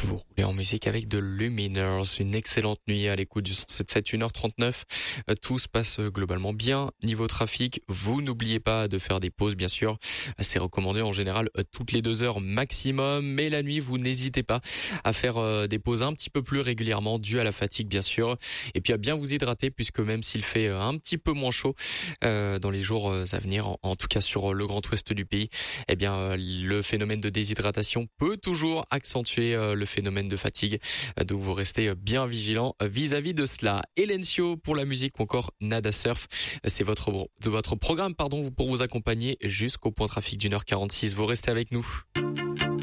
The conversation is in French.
Vous roulez en musique avec The Lumineers, une excellente nuit à l'écoute du 107.7, 1h39. Tout se passe globalement bien. Niveau trafic, vous n'oubliez pas de faire des pauses, bien sûr. C'est recommandé en général toutes les 2 heures maximum. Mais la nuit, vous n'hésitez pas à faire des pauses un petit peu plus régulièrement, dû à la fatigue, bien sûr. Et puis à bien vous hydrater, puisque même s'il fait un petit peu moins chaud dans les jours à venir, en tout cas sur le grand ouest du pays, eh bien le phénomène de déshydratation peut toujours accentuer le phénomène de fatigue. Donc vous restez bien vigilant vis-à-vis de cela. Elencio pour la musique ou encore Nada Surf. C'est votre programme pour vous accompagner jusqu'au point trafic d'1h46. Vous restez avec nous.